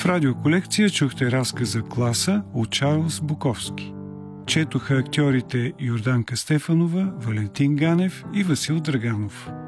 В радиоколекция чухте разказа "Класа" от Чарлз Буковски. Четоха актьорите Йорданка Стефанова, Валентин Ганев и Васил Драганов.